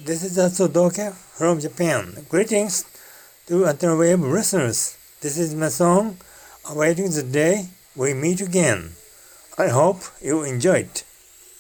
This is also Doka from Japan. Greetings to Antenna Wave listeners. This is my song, Awaiting the Day We Meet Again. I hope you enjoy it.